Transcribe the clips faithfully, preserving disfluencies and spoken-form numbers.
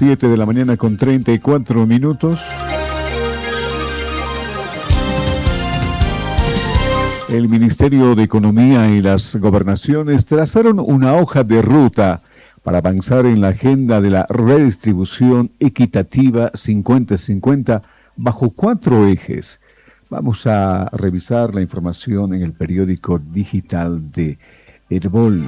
siete de la mañana con treinta y cuatro minutos. El Ministerio de Economía y las gobernaciones trazaron una hoja de ruta para avanzar en la agenda de la redistribución equitativa cincuenta cincuenta bajo cuatro ejes. Vamos a revisar la información en el periódico digital de Herbol.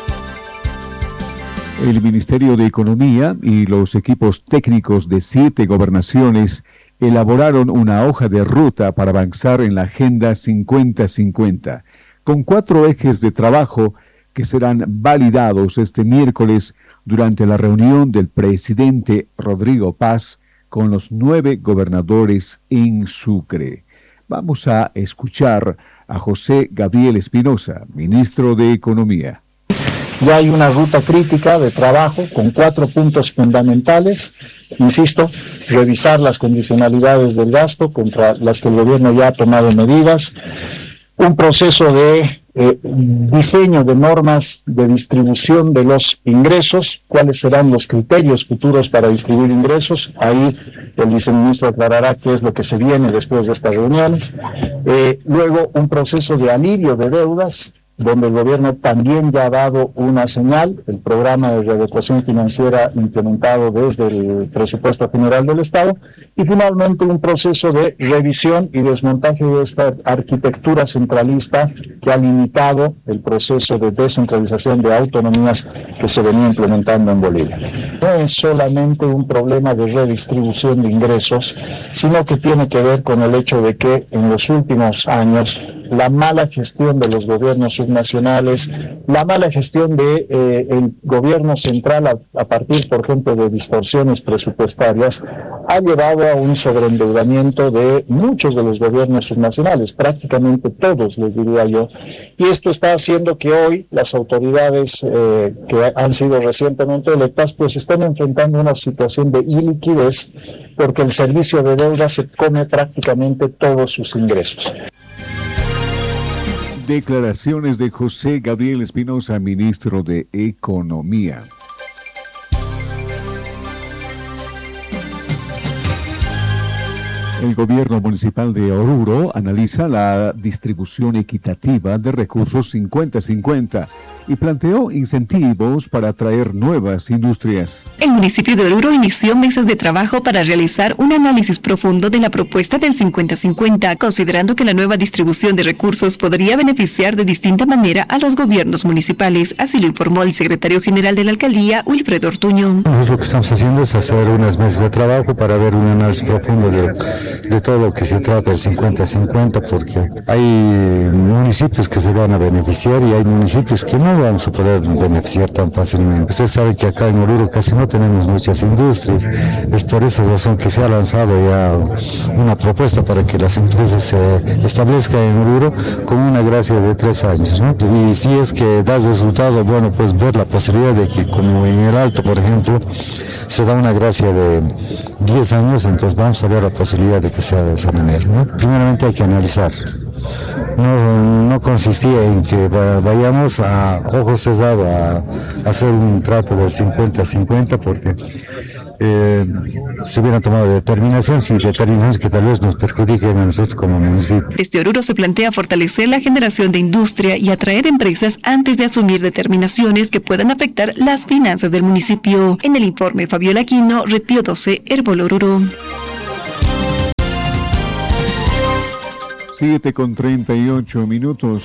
El Ministerio de Economía y los equipos técnicos de siete gobernaciones elaboraron una hoja de ruta para avanzar en la Agenda cincuenta cincuenta, con cuatro ejes de trabajo que serán validados este miércoles durante la reunión del presidente Rodrigo Paz con los nueve gobernadores en Sucre. Vamos a escuchar a José Gabriel Espinosa, ministro de Economía. Ya hay una ruta crítica de trabajo con cuatro puntos fundamentales. Insisto, revisar las condicionalidades del gasto contra las que el gobierno ya ha tomado medidas. Un proceso de eh, diseño de normas de distribución de los ingresos, cuáles serán los criterios futuros para distribuir ingresos. Ahí el viceministro aclarará qué es lo que se viene después de estas reuniones. Eh, luego, un proceso de alivio de deudas, donde el gobierno también ya ha dado una señal, el programa de readecuación financiera implementado desde el presupuesto general del Estado, y finalmente un proceso de revisión y desmontaje de esta arquitectura centralista que ha limitado el proceso de descentralización de autonomías que se venía implementando en Bolivia. No es solamente un problema de redistribución de ingresos, sino que tiene que ver con el hecho de que en los últimos años la mala gestión de los gobiernos subnacionales, la mala gestión de eh, el gobierno central a, a partir, por ejemplo, de distorsiones presupuestarias, ha llevado a un sobreendeudamiento de muchos de los gobiernos subnacionales, prácticamente todos, les diría yo, y esto está haciendo que hoy las autoridades eh, que han sido recientemente electas pues estén enfrentando una situación de iliquidez porque el servicio de deuda se come prácticamente todos sus ingresos. Declaraciones de José Gabriel Espinosa, ministro de Economía. El gobierno municipal de Oruro analiza la distribución equitativa de recursos cincuenta cincuenta y planteó incentivos para atraer nuevas industrias. El municipio de Oruro inició mesas de trabajo para realizar un análisis profundo de la propuesta del cincuenta cincuenta, considerando que la nueva distribución de recursos podría beneficiar de distinta manera a los gobiernos municipales, así lo informó el secretario general de la alcaldía, Wilfredo Ortuño. Nosotros lo que estamos haciendo es hacer unas mesas de trabajo para ver un análisis profundo de, de todo lo que se trata del cincuenta cincuenta, porque hay municipios que se van a beneficiar y hay municipios que no vamos a poder beneficiar tan fácilmente. Usted sabe que acá en Oruro casi no tenemos muchas industrias, es por esa razón que se ha lanzado ya una propuesta para que las empresas se establezcan en Oruro con una gracia de tres años, ¿no? Y si es que da resultado, bueno, pues ver la posibilidad de que, como en el Alto, por ejemplo, se da una gracia de diez años, entonces vamos a ver la posibilidad de que sea de esa manera, ¿no? Primeramente hay que analizar. No, no consistía en que vayamos a ojos cerrados a, a hacer un trato del cincuenta cincuenta porque eh, se hubieran tomado determinaciones y determinaciones que tal vez nos perjudiquen a nosotros como municipio. Desde Oruro se plantea fortalecer la generación de industria y atraer empresas antes de asumir determinaciones que puedan afectar las finanzas del municipio. En el informe, Fabiola Aquino, Repío doce, Herbol Oruro. siete con treinta y ocho minutos.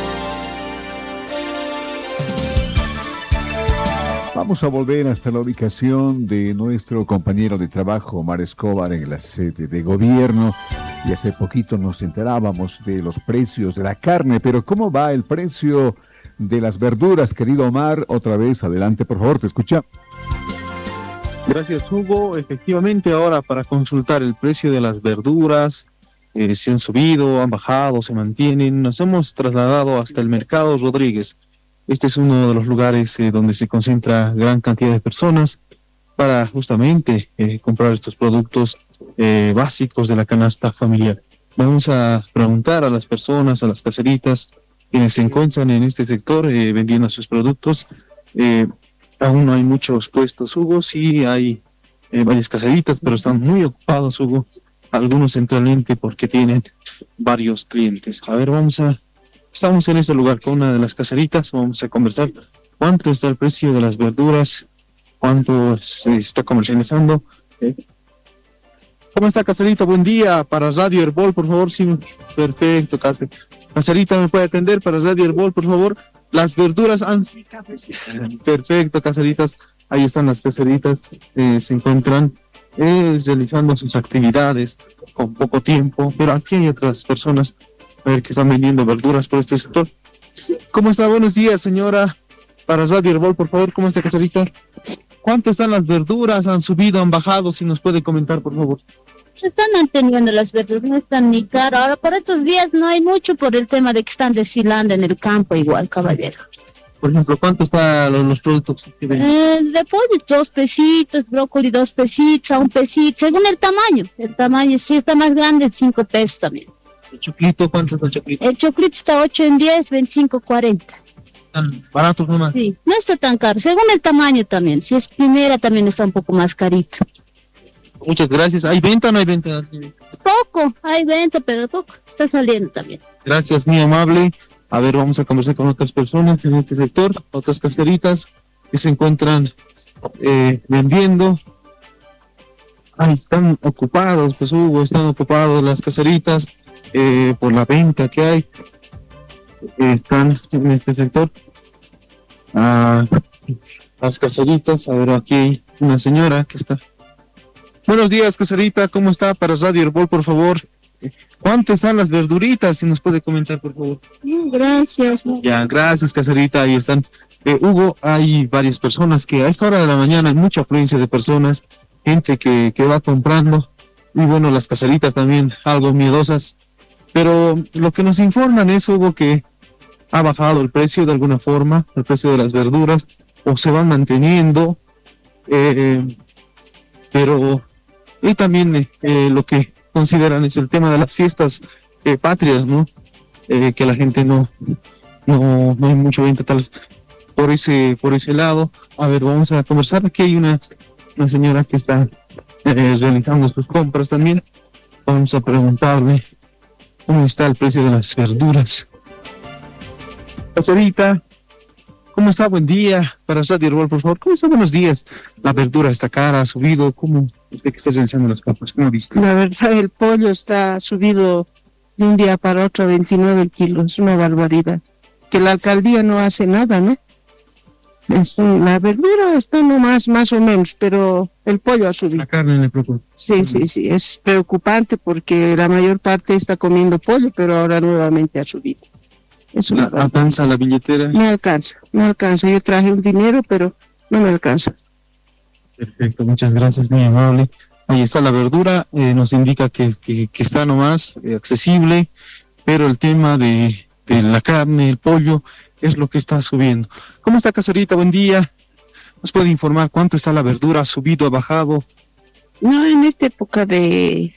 Vamos a volver hasta la ubicación de nuestro compañero de trabajo, Omar Escobar, en la sede de gobierno. Y hace poquito nos enterábamos de los precios de la carne, pero ¿cómo va el precio de las verduras, querido Omar? Otra vez, adelante, por favor, te escucha. Gracias, Hugo. Efectivamente, ahora para consultar el precio de las verduras, Eh, si han subido, han bajado, se mantienen. Nos hemos trasladado hasta el Mercado Rodríguez. Este es uno de los lugares eh, donde se concentra gran cantidad de personas para justamente eh, comprar estos productos eh, básicos de la canasta familiar. Vamos a preguntar a las personas, a las caseritas, quienes se encuentran en este sector eh, vendiendo sus productos. Eh, aún no hay muchos puestos, Hugo, sí hay eh, varias caseritas, pero están muy ocupados, Hugo, algunos centralmente porque tienen varios clientes. A ver, vamos a, estamos en este lugar con una de las caseritas, vamos a conversar cuánto está el precio de las verduras, cuánto se está comercializando. ¿Eh? ¿Cómo está, Caserita? Buen día, para Radio Herbol, por favor. Sí, perfecto, Caserita, ¿me puede atender para Radio Herbol, por favor? Las verduras han... Perfecto, Caseritas, ahí están las caseritas, eh, se encuentran eh, realizando sus actividades con poco tiempo, pero aquí hay otras personas a ver, que están vendiendo verduras por este sector. ¿Cómo está? Buenos días, señora. Para Radio Herbol, por favor, ¿cómo está, Caserita? ¿Cuánto están las verduras? ¿Han subido, han bajado? Si nos puede comentar, por favor. Se están manteniendo las verduras, no están ni caras. Ahora, por estos días no hay mucho por el tema de que están desfilando en el campo igual, caballero. Por ejemplo, ¿cuánto están los, los productos que venden? Eh, de pollo, dos pesitos, brócoli, dos pesitos, a un pesito, según el tamaño. El tamaño, si está más grande, cinco pesos también. ¿El choclito? ¿Cuánto está el choclito? El choclito está ocho en diez, veinticinco, cuarenta. ¿Tan baratos nomás? Sí, no está tan caro, según el tamaño también. Si es primera, también está un poco más carito. Muchas gracias. ¿Hay venta o no hay venta? Poco, hay venta, pero poco. Está saliendo también. Gracias, muy amable. A ver, vamos a conversar con otras personas en este sector, otras caseritas que se encuentran eh, vendiendo. Ay, están ocupados, pues Hugo, están ocupados las caseritas eh, por la venta que hay. Eh, están en este sector. Ah, las caseritas, a ver, aquí hay una señora que está. Buenos días, Caserita, ¿cómo está? Para Radio Herbol, por favor. ¿Cuánto están las verduritas? Si nos puede comentar, por favor. Gracias. Ya, gracias, Caserita, ahí están. Eh, Hugo, hay varias personas que a esta hora de la mañana hay mucha afluencia de personas, gente que, que va comprando, y bueno, las caseritas también algo miedosas, pero lo que nos informan es, Hugo, que ha bajado el precio de alguna forma, el precio de las verduras, o se van manteniendo, eh, pero... Y también eh, lo que consideran es el tema de las fiestas eh, patrias, ¿no? Eh, que la gente no, no, no hay mucho venta tal por ese, por ese lado. A ver, vamos a conversar. Aquí hay una, una señora que está eh, realizando sus compras también. Vamos a preguntarle cómo está el precio de las verduras. Caserita, ¿cómo está? Buen día. Para Radio Herbol, por favor. ¿Cómo está? Buenos días. La verdura está cara, ha subido. ¿Cómo usted que está realizando las compras? ¿Cómo ha visto? La verdad, el pollo está subido de un día para otro a veintinueve el kilo. Es una barbaridad. Que la alcaldía no hace nada, ¿no? Es, la verdura está nomás, más o menos, pero el pollo ha subido. La carne le preocupa. Sí, sí, sí. Es preocupante porque la mayor parte está comiendo pollo, pero ahora nuevamente ha subido. Es una ¿La alcanza la billetera? No alcanza, no alcanza. Yo traje un dinero, pero no me alcanza. Perfecto, muchas gracias, muy amable. Ahí está la verdura, eh, nos indica que, que, que está nomás eh, accesible, pero el tema de, de la carne, el pollo, es lo que está subiendo. ¿Cómo está, Caserita? Buen día. ¿Nos puede informar cuánto está la verdura? ¿Ha subido, ha bajado? No, en esta época de...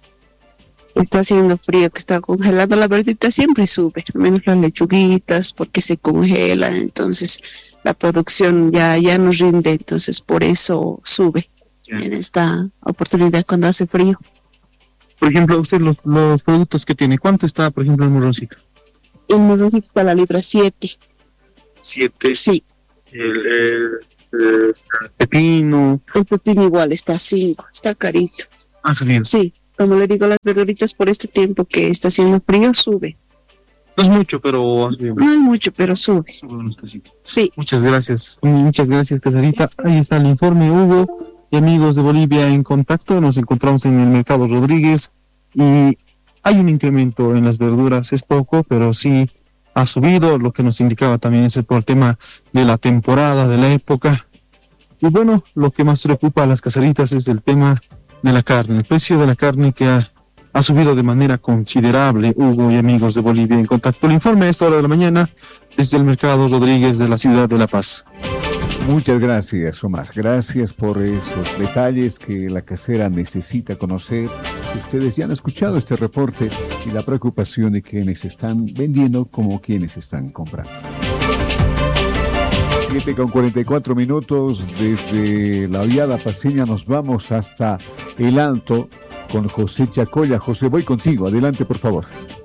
está haciendo frío, que está congelada, la verdura siempre sube, al menos las lechuguitas, porque se congelan, entonces la producción ya, ya no rinde, entonces por eso sube yeah. en esta oportunidad cuando hace frío. Por ejemplo, usted los, los productos que tiene, ¿cuánto está, por ejemplo, el morroncito? El morroncito está a la libra siete. ¿Siete? Sí. El, el, el pepino. El pepino igual está a cinco, está carito. Ah, subiendo. Sí. Como le digo, las verduritas por este tiempo que está haciendo frío, sube. No es mucho, pero... No es mucho, pero sube. Sí. Muchas gracias. Muchas gracias, Caserita. Ahí está el informe, Hugo. Y amigos de Bolivia en contacto, nos encontramos en el Mercado Rodríguez y hay un incremento en las verduras. Es poco, pero sí ha subido. Lo que nos indicaba también es por el tema de la temporada, de la época. Y bueno, lo que más preocupa a las caseritas es el tema de la carne, el precio de la carne que ha, ha subido de manera considerable. Hugo y amigos de Bolivia en contacto. El informe a esta hora de la mañana desde el Mercado Rodríguez de la ciudad de La Paz. Muchas gracias, Omar. Gracias por esos detalles que la casera necesita conocer. Ustedes ya han escuchado este reporte y la preocupación de quienes están vendiendo como quienes están comprando. siete con cuarenta y cuatro minutos. Desde la Viada Paceña nos vamos hasta El Alto con José Chacoya. José, voy contigo. Adelante, por favor.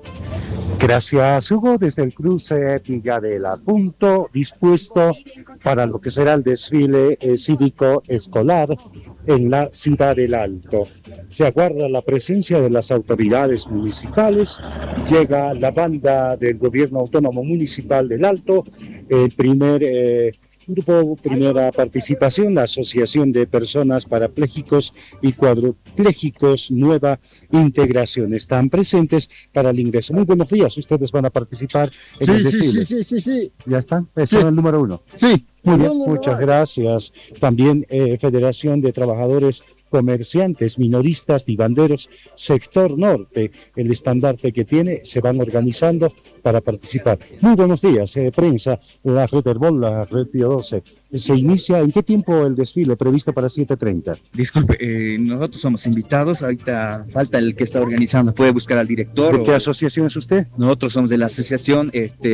Gracias, Hugo. Desde el cruce Villadela, punto dispuesto para lo que será el desfile eh, cívico escolar en la ciudad del Alto. Se aguarda la presencia de las autoridades municipales. Llega la banda del Gobierno Autónomo Municipal del Alto, el primer eh, grupo, primera participación, la Asociación de Personas Parapléjicos y Cuadripléjicos Nueva Integración. Están presentes para el ingreso. Muy buenos días, ustedes van a participar en sí, el desfile. Sí, sí, sí, sí, sí. ¿Ya están? ¿Es Sí. el número uno? Sí. Muy bien, muchas gracias. También eh, Federación de Trabajadores Comerciantes, Minoristas, Vivanderos, Sector Norte, el estandarte que tiene, se van organizando para participar. Muy buenos días, eh, prensa, la Red Herbol, la Red Pío doce. ¿Se inicia en qué tiempo el desfile previsto para siete treinta? Disculpe, eh, nosotros somos invitados, ahorita falta el que está organizando, puede buscar al director. ¿De qué o... asociación es usted? Nosotros somos de la asociación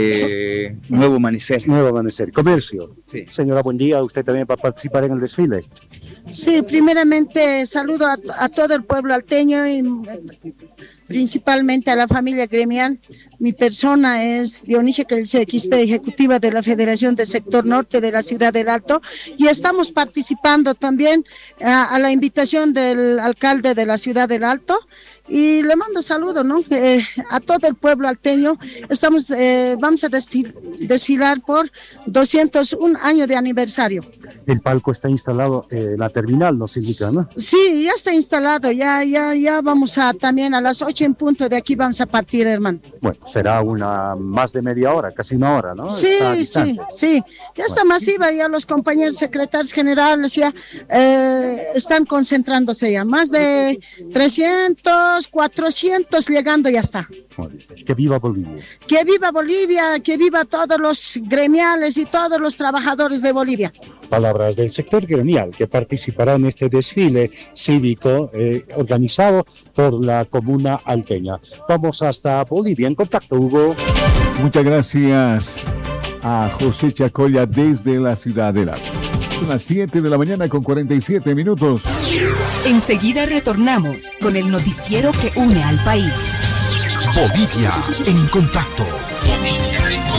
este, Nuevo Amanecer. Nuevo Amanecer, Comercio. Sí. Señora, buen día, usted también va a participar en el desfile. Sí, primeramente saludo a, a todo el pueblo alteño y principalmente a la familia gremial. Mi persona es Dionisia Quispe, Quispe, ejecutiva de la Federación del Sector Norte de la Ciudad del Alto, y estamos participando también a, a la invitación del alcalde de la Ciudad del Alto, y le mando saludo, ¿no? Eh, a todo el pueblo alteño. Estamos, eh, vamos a desfil, desfilar por doscientos un años de aniversario. El palco está instalado en la terminal, nos indica, ¿no? Sí, ya está instalado, ya, ya, ya vamos a también a las ocho en punto de aquí vamos a partir, hermano. Bueno, será una más de media hora, casi una hora, ¿no? Sí, sí, sí, ya está masiva, ya los compañeros secretarios generales ya eh, están concentrándose ya, más de trescientos, cuatrocientos llegando ya está. Que viva Bolivia. Que viva Bolivia, que viva todos los gremiales y todos los trabajadores de Bolivia. Palabras del sector gremial que participará en este desfile cívico eh, organizado por la comuna alteña. Vamos hasta Bolivia. En contacto, Hugo. Muchas gracias a José Chacoya desde la ciudad del Alto. Son las siete de la mañana con cuarenta y siete minutos. Enseguida retornamos con el noticiero que une al país. Bolivia en contacto. Bolivia en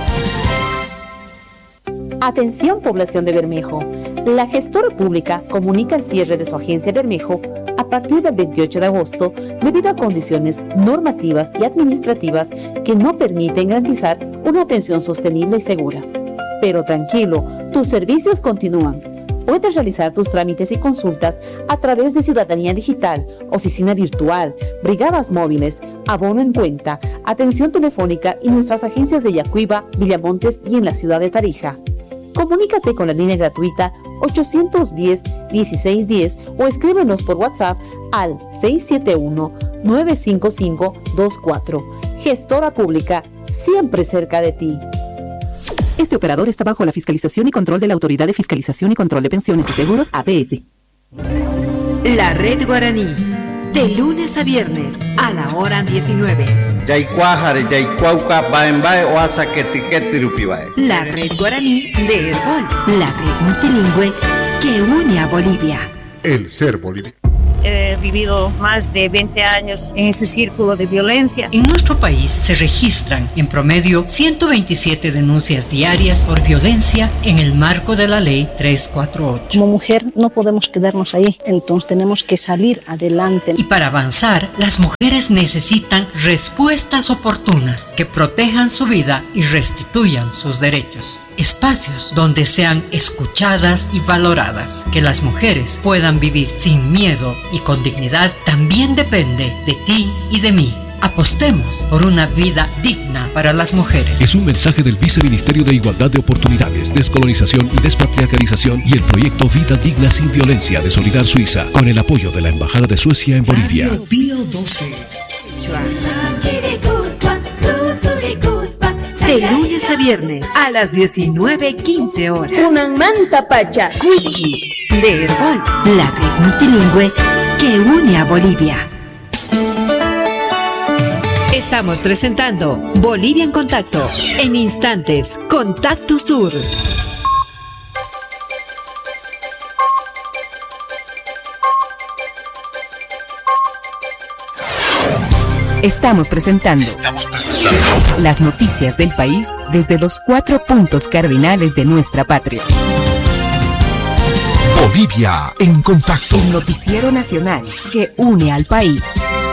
contacto. Atención, población de Bermejo. La gestora pública comunica el cierre de su agencia Bermejo a partir del veintiocho de agosto debido a condiciones normativas y administrativas que no permiten garantizar una atención sostenible y segura. Pero tranquilo, tus servicios continúan. Puedes realizar tus trámites y consultas a través de Ciudadanía Digital, Oficina Virtual, Brigadas Móviles, Abono en Cuenta, Atención Telefónica y nuestras agencias de Yacuiba, Villamontes y en la ciudad de Tarija. Comunícate con la línea gratuita ochocientos diez, dieciséis diez o escríbenos por WhatsApp al seis siete uno, nueve cinco cinco dos cuatro. Gestora Pública, siempre cerca de ti. Este operador está bajo la fiscalización y control de la Autoridad de Fiscalización y Control de Pensiones y Seguros, A P S. La Red Guaraní, de lunes a viernes a la hora diecinueve. La Red Guaraní de Herbol, la red multilingüe que une a Bolivia. El ser boliviano. He vivido más de veinte años en ese círculo de violencia. En nuestro país se registran en promedio ciento veintisiete denuncias diarias por violencia en el marco de la ley trescientos cuarenta y ocho. Como mujer no podemos quedarnos ahí, entonces tenemos que salir adelante. Y para avanzar, las mujeres necesitan respuestas oportunas que protejan su vida y restituyan sus derechos. Espacios donde sean escuchadas y valoradas. Que las mujeres puedan vivir sin miedo y con dignidad también depende de ti y de mí. Apostemos por una vida digna para las mujeres. Es un mensaje del Viceministerio de Igualdad de Oportunidades, Descolonización y Despatriarcalización y el proyecto Vida Digna Sin Violencia de Solidar Suiza, con el apoyo de la Embajada de Suecia en Bolivia. Radio Pío doce. De lunes a viernes a las diecinueve quince horas. Una manta pacha. Cuichi de Herbol, la red multilingüe que une a Bolivia. Estamos presentando Bolivia en Contacto. En instantes, Contacto Sur. Estamos presentando, Estamos presentando las noticias del país desde los cuatro puntos cardinales de nuestra patria. Bolivia en contacto. El noticiero nacional que une al país.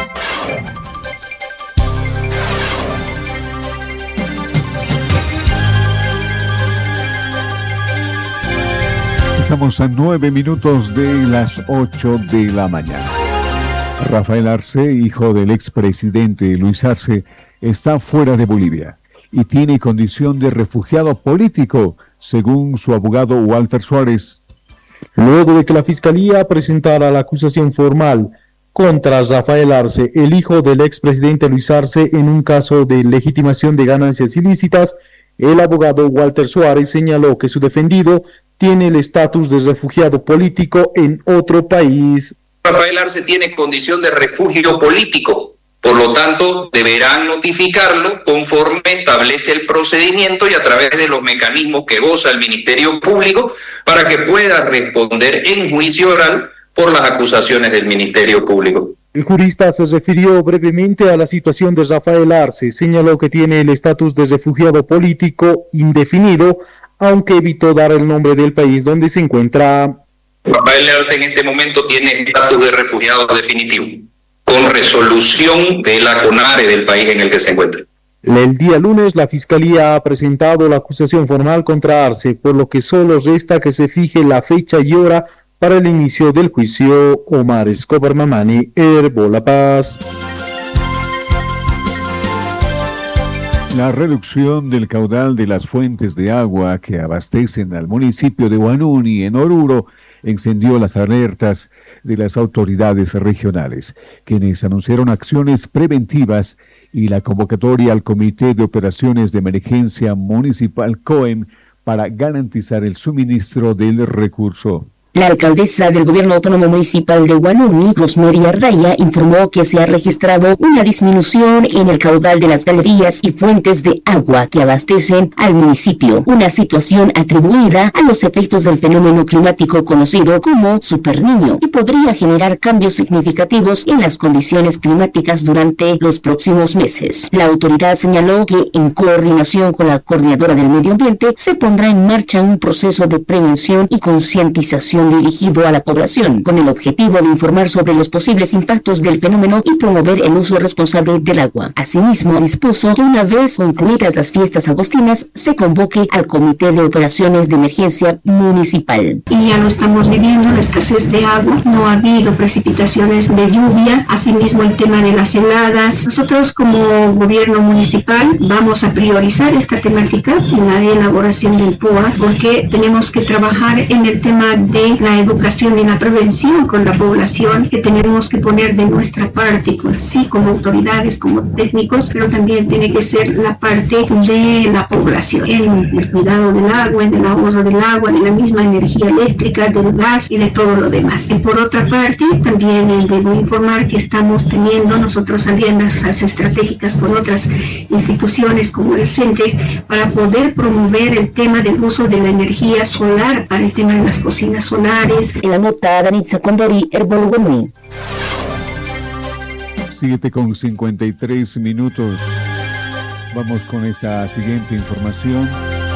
Estamos a nueve minutos de las ocho de la mañana. Rafael Arce, hijo del expresidente Luis Arce, está fuera de Bolivia y tiene condición de refugiado político, según su abogado Walter Suárez. Luego de que la Fiscalía presentara la acusación formal contra Rafael Arce, el hijo del expresidente Luis Arce, en un caso de legitimación de ganancias ilícitas, el abogado Walter Suárez señaló que su defendido tiene el estatus de refugiado político en otro país. Rafael Arce tiene condición de refugio político, por lo tanto deberán notificarlo conforme establece el procedimiento y a través de los mecanismos que goza el Ministerio Público para que pueda responder en juicio oral por las acusaciones del Ministerio Público. El jurista se refirió brevemente a la situación de Rafael Arce, señaló que tiene el estatus de refugiado político indefinido, aunque evitó dar el nombre del país donde se encuentra. Rafael Arce en este momento tiene estatus de refugiado definitivo, con resolución de la CONARE del país en el que se encuentra. El día lunes la Fiscalía ha presentado la acusación formal contra Arce, por lo que solo resta que se fije la fecha y hora para el inicio del juicio. Omar Escobar Mamani, Herbo La Paz. La reducción del caudal de las fuentes de agua que abastecen al municipio de Huanuni, en Oruro, encendió las alertas de las autoridades regionales, quienes anunciaron acciones preventivas y la convocatoria al Comité de Operaciones de Emergencia Municipal COEM para garantizar el suministro del recurso. La alcaldesa del Gobierno Autónomo Municipal de Huanuni, Rosemary Arraya, informó que se ha registrado una disminución en el caudal de las galerías y fuentes de agua que abastecen al municipio, una situación atribuida a los efectos del fenómeno climático conocido como Superniño, y podría generar cambios significativos en las condiciones climáticas durante los próximos meses. La autoridad señaló que, en coordinación con la Coordinadora del Medio Ambiente, se pondrá en marcha un proceso de prevención y concientización dirigido a la población, con el objetivo de informar sobre los posibles impactos del fenómeno y promover el uso responsable del agua. Asimismo, dispuso que una vez concluidas las fiestas agostinas, se convoque al Comité de Operaciones de Emergencia Municipal. Y ya lo estamos viviendo, la escasez de agua, no ha habido precipitaciones de lluvia, asimismo el tema de las heladas. Nosotros como gobierno municipal vamos a priorizar esta temática en la elaboración del P U A, porque tenemos que trabajar en el tema de la educación y la prevención con la población, que tenemos que poner de nuestra parte, sí, como autoridades, como técnicos, pero también tiene que ser la parte de la población, en el cuidado del agua, en el ahorro del agua, de la misma energía eléctrica, del gas y de todo lo demás. Y por otra parte, también eh, debo informar que estamos teniendo nosotros alianzas estratégicas con otras instituciones como el CENTE para poder promover el tema del uso de la energía solar para el tema de las cocinas solares. En la nota, Danitza Condori, Herbol Huanuni. siete con cincuenta y tres minutos. Vamos con esa siguiente información.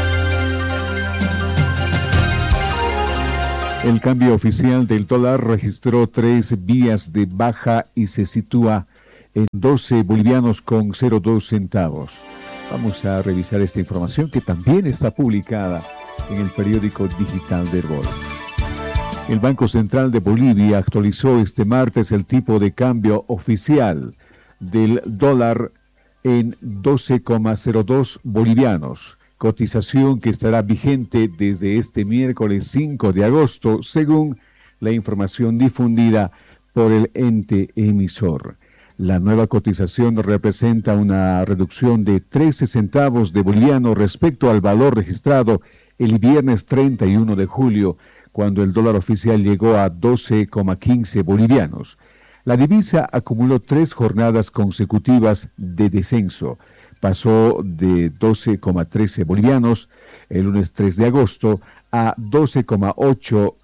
El cambio oficial del dólar registró tres vías de baja y se sitúa en doce bolivianos con cero dos centavos. Vamos a revisar esta información que también está publicada en el periódico digital de Herbol. El Banco Central de Bolivia actualizó este martes el tipo de cambio oficial del dólar en doce coma cero dos bolivianos, cotización que estará vigente desde este miércoles cinco de agosto, según la información difundida por el ente emisor. La nueva cotización representa una reducción de trece centavos de boliviano respecto al valor registrado el viernes treinta y uno de julio, cuando el dólar oficial llegó a doce coma quince bolivianos. La divisa acumuló tres jornadas consecutivas de descenso. Pasó de doce coma trece bolivianos el lunes tres de agosto a doce coma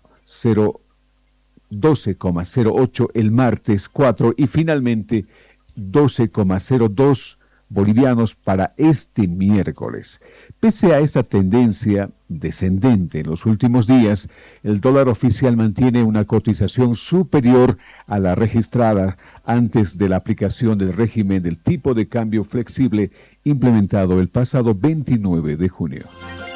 cero ocho el martes cuatro y finalmente doce coma cero dos bolivianos para este miércoles. Pese a esta tendencia descendente en los últimos días, el dólar oficial mantiene una cotización superior a la registrada antes de la aplicación del régimen del tipo de cambio flexible implementado el pasado veintinueve de junio.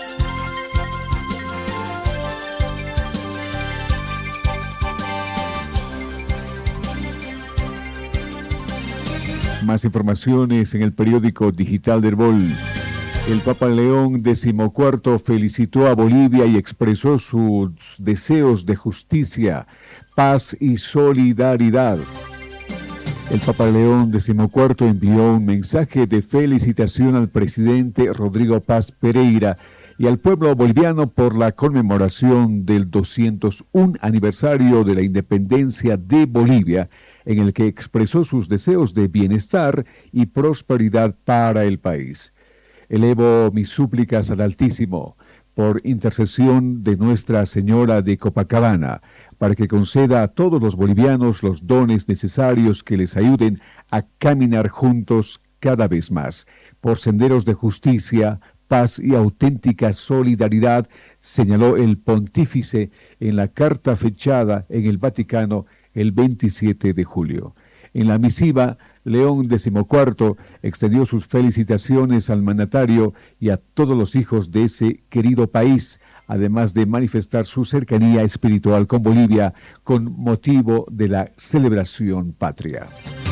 Más informaciones en el periódico digital del Bol. El Papa León decimocuarto felicitó a Bolivia y expresó sus deseos de justicia, paz y solidaridad. El Papa León decimocuarto envió un mensaje de felicitación al presidente Rodrigo Paz Pereira y al pueblo boliviano por la conmemoración del doscientos uno aniversario de la independencia de Bolivia, en el que expresó sus deseos de bienestar y prosperidad para el país. Elevo mis súplicas al Altísimo, por intercesión de Nuestra Señora de Copacabana, para que conceda a todos los bolivianos los dones necesarios que les ayuden a caminar juntos cada vez más, por senderos de justicia, paz y auténtica solidaridad, señaló el pontífice en la carta fechada en el Vaticano el veintisiete de julio. En la misiva, León decimocuarto extendió sus felicitaciones al mandatario y a todos los hijos de ese querido país, además de manifestar su cercanía espiritual con Bolivia con motivo de la celebración patria.